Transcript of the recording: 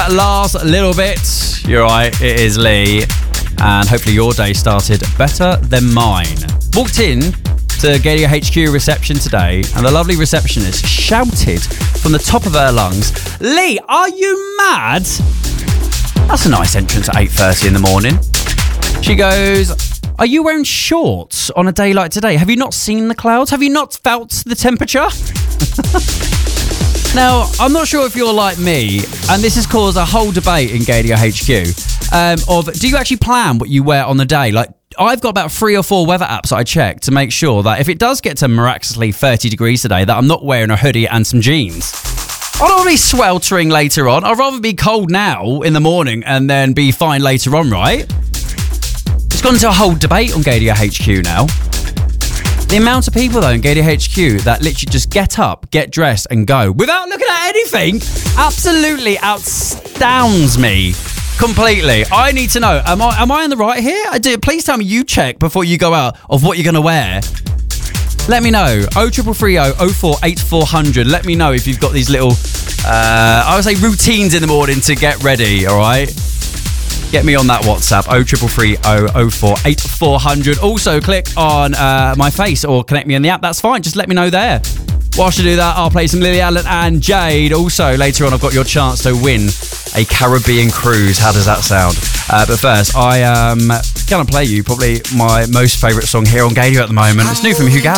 that last little bit. You're right, it is Lee. And hopefully your day started better than mine. Walked in to Gadio HQ reception today, and the lovely receptionist shouted from the top of her lungs, "Lee, are you mad?" That's a nice entrance at 8:30 in the morning. She goes, "Are you wearing shorts on a day like today? Have you not seen the clouds? Have you not felt the temperature?" Now, I'm not sure if you're like me, and this has caused a whole debate in Gadio HQ, of do you actually plan what you wear on the day? Like, I've got about 3 or 4 weather apps that I check to make sure that if it does get to miraculously 30 degrees today, that I'm not wearing a hoodie and some jeans. I don't want to be sweltering later on. I'd rather be cold now in the morning and then be fine later on, right? It's gone into a whole debate on Gadio HQ now. The amount of people, though, in Gadio HQ that literally just get up, get dressed and go without looking at anything absolutely outstands me completely. I need to know, am I in the right here? Please tell me you check before you go out of what you're going to wear. Let me know. 0330 048400. Let me know if you've got these little, I would say routines in the morning to get ready, all right? Get me on that WhatsApp, 0330 048400. Also, click on my face or connect me on the app. That's fine. Just let me know there. Whilst you do that, I'll play some Lily Allen and Jade. Also, later on, I've got your chance to win a Caribbean cruise. How does that sound? But first, I am going to play you probably my most favourite song here on Gadio at the moment. It's new from Hugh Gallant.